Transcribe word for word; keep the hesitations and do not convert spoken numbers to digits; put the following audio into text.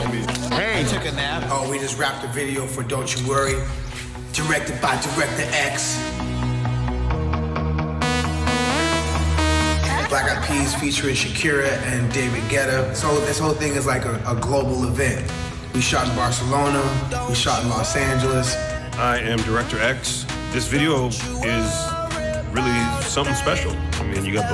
homie. Hey. I took a nap. Oh, we just wrapped a video for Don't You Worry, directed by Director X. Black Eyed Peas featuring Shakira and David Guetta. So this whole thing is like a, a global event. We shot in Barcelona, we shot in Los Angeles. I am Director X. This video is really something special. I mean, you got Black